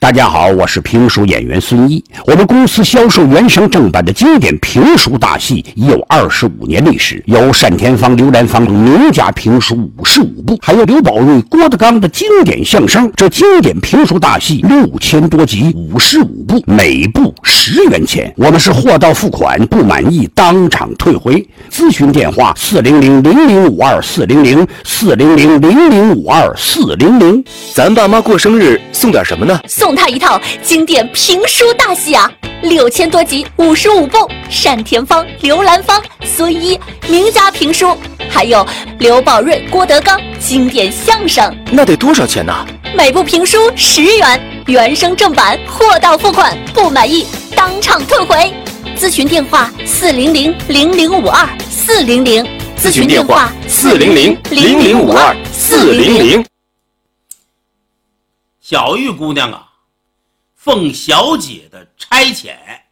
大家好，我是评书演员孙一。我们公司销售原声正版的经典评书大戏已有25年历史，有单田芳、刘兰芳名家评书55部，还有刘宝瑞、郭德纲的经典相声。这经典评书大戏6000多集，55部，每部10元钱。我们是货到付款，不满意当场退回。咨询电话400-0052-400，400-0052-400。 咱爸妈过生日送点什么呢？ 送他一套经典评书大戏啊，6000多集，55部，单田芳、刘兰芳、孙一名家评书，还有刘宝瑞、郭德纲经典相声。 那得多少钱呢？ 每部评书10元，原声正版，货到付款，不满意当场退回。咨询电话400-0052-400， 咨询电话400-0052-400。 小玉姑娘啊，奉小姐的差遣，